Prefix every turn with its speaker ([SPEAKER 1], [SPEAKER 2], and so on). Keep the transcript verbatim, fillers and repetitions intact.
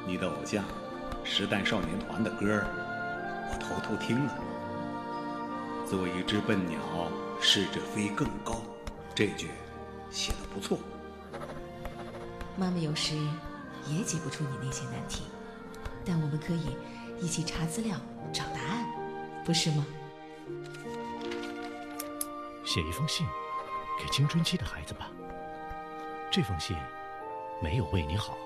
[SPEAKER 1] 你的偶像实弹少年团的歌儿，我偷偷听了。做一只笨鸟，试着飞更高，这句写得不错。
[SPEAKER 2] 妈妈有时也解不出你那些难题，但我们可以一起查资料找答案，不是吗？
[SPEAKER 3] 写一封信给青春期的孩子吧，这封信没有为你好，